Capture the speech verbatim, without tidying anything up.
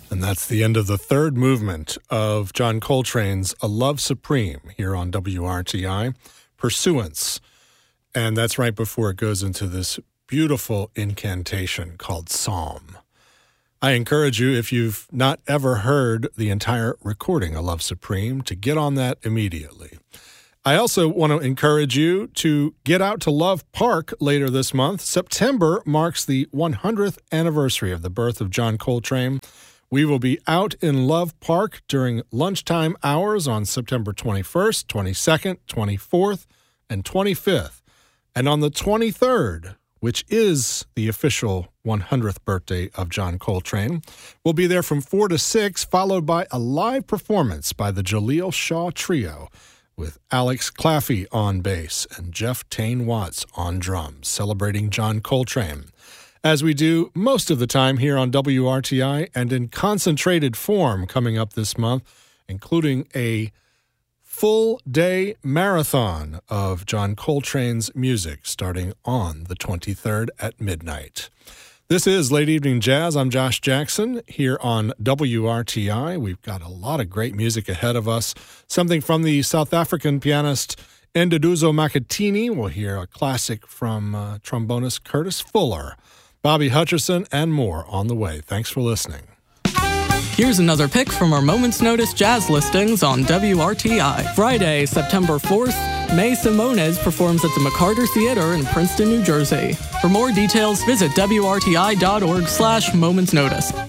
And that's the end of the third movement of John Coltrane's A Love Supreme here on W R T I, Pursuance. And that's right before it goes into this beautiful incantation called Psalm. I encourage you, if you've not ever heard the entire recording of Love Supreme, to get on that immediately. I also want to encourage you to get out to Love Park later this month. September marks the one hundredth anniversary of the birth of John Coltrane. We will be out in Love Park during lunchtime hours on September twenty-first, twenty-second, twenty-fourth, and twenty-fifth. And on the twenty-third, which is the official one hundredth birthday of John Coltrane, we'll be there from four to six, followed by a live performance by the Jaleel Shaw Trio with Alex Claffey on bass and Jeff Tane Watts on drums, celebrating John Coltrane, as we do most of the time here on W R T I, and in concentrated form coming up this month, including a full-day marathon of John Coltrane's music starting on the twenty-third at midnight. This is Late Evening Jazz. I'm Josh Jackson here on W R T I. We've got a lot of great music ahead of us. Something from the South African pianist Nduduzo Makhathini. We'll hear a classic from uh, trombonist Curtis Fuller, Bobby Hutcherson, and more on the way. Thanks for listening. Here's another pick from our Moment's Notice jazz listings on W R T I. Friday, September fourth, May Simones performs at the McCarter Theater in Princeton, New Jersey. For more details, visit W R T I dot org slash Moment's Notice.